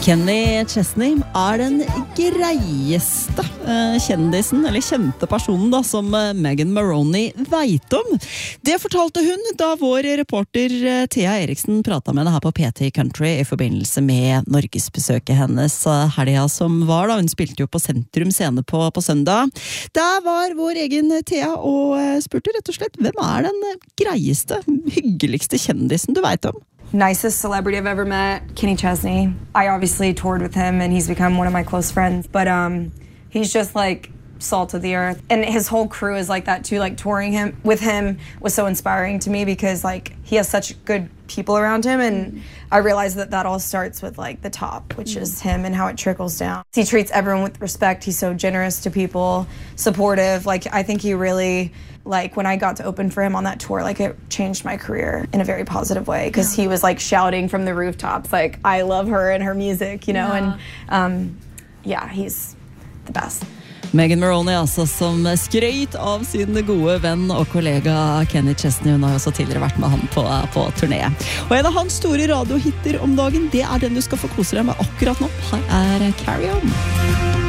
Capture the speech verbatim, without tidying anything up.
Kenny Chesney er den greieste uh, kjendisen, eller kjente personen da, som uh, Megan Maroney vet om. Det fortalte hun da vår reporter uh, Thea Eriksen pratet med henne her på P T Country i forbindelse med Norgesbesøket hennes uh, helga som var da. Hun spilte jo på Sentrum Scene på, på søndag. Der var vår egen Thea og uh, spurte rett og slett, hvem er den uh, greieste, hyggeligste kjendisen du vet om? Nicest celebrity I've ever met, Kenny Chesney. I obviously toured with him and he's become one of my close friends, but um, he's just like salt of the earth. And his whole crew is like that too, like touring him with him was so inspiring to me because like he has such good people around him and I realized that that all starts with like the top, which is him and how it trickles down. He treats everyone with respect. He's so generous to people, supportive. Like I think he really, like when I got to open for him on that tour, like it changed my career in a very positive way because yeah. he was like shouting from the rooftops, like I love her and her music, you know, yeah. and um, yeah, he's the best. Megan Maroney altså, som skrøyt av sin gode venn og kollega Kenny Chesney. Hun har også tidligere vært med han på, på turné. Og en av hans store radiohitter om dagen, det er den du skal få kose deg med akkurat nå. Her er Carry On.